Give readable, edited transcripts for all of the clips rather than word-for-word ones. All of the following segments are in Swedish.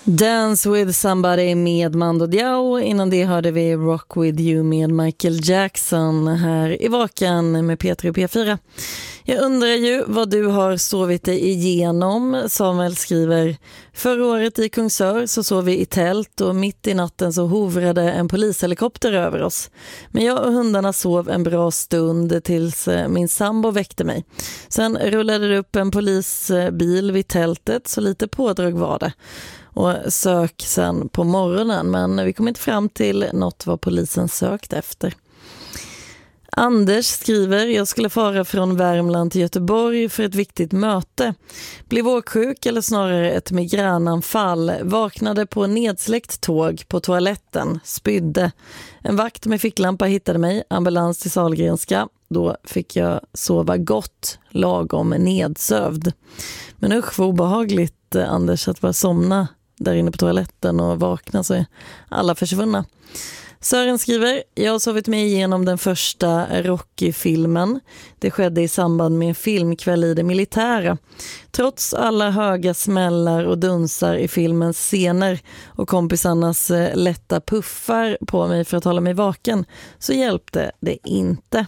Dance with somebody med Mando Diao. Innan det hörde vi Rock with you med Michael Jackson här i Vakan med P3 och P4. Jag undrar ju vad du har sovit dig igenom. Samuel skriver: förra året i Kungsör så sov vi i tält och mitt i natten så hovrade en polishelikopter över oss. Men jag och hundarna sov en bra stund tills min sambo väckte mig. Sen rullade det upp en polisbil vid tältet, så lite pådrag var det. Och sök sen på morgonen, men vi kom inte fram till något vad polisen sökte efter. Anders skriver: jag skulle fara från Värmland till Göteborg för ett viktigt möte. Blev åksjuk eller snarare ett migränanfall. Vaknade på nedsläckt tåg på toaletten. Spydde. En vakt med ficklampa hittade mig. Ambulans till Sahlgrenska. Då fick jag sova gott, lagom nedsövd. Men usch vad obehagligt, Anders, att bara somna där inne på toaletten och vakna så är alla försvunna. Sören skriver: jag har sovit mig igenom den första Rocky-filmen. Det skedde i samband med en filmkväll i det militära. Trots alla höga smällar och dunsar i filmens scener och kompisarnas lätta puffar på mig för att hålla mig vaken så hjälpte det inte.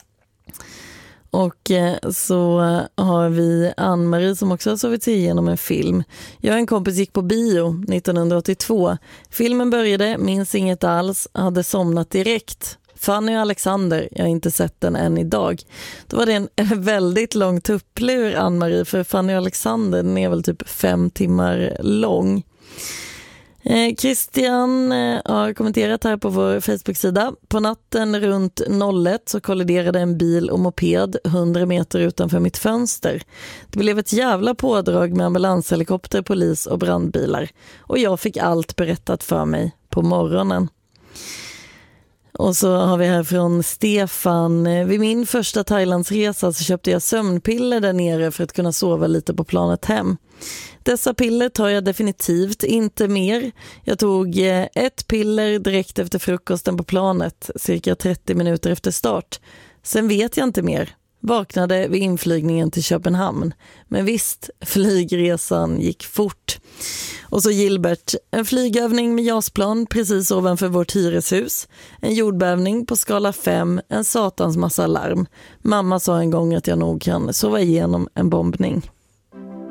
Och så har vi Ann-Marie som också har sovit sig igenom en film. Jag och en kompis gick på bio 1982. Filmen började, minns inget alls, hade somnat direkt. Fanny och Alexander, jag har inte sett den än idag. Då var det en väldigt lång tupplur, Ann-Marie, för Fanny och Alexander, den är väl typ 5 timmar lång. Christian har kommenterat här på vår Facebook-sida. På natten runt 01 så kolliderade en bil och moped 100 meter utanför mitt fönster. Det blev ett jävla pådrag med ambulanshelikopter, polis och brandbilar. Och jag fick allt berättat för mig på morgonen. Och så har vi här från Stefan: vid min första Thailandsresa så köpte jag sömnpiller där nere för att kunna sova lite på planet hem. Dessa piller tar jag definitivt inte mer. Jag tog ett piller direkt efter frukosten på planet, cirka 30 minuter efter start. Sen vet jag inte mer. Vaknade vid inflygningen till Köpenhamn. Men visst, flygresan gick fort. Och så Gilbert: en flygövning med jasplan precis ovanför vårt hyreshus. En jordbävning på skala 5, en satans massa larm. Mamma sa en gång att jag nog kan sova igenom en bombning.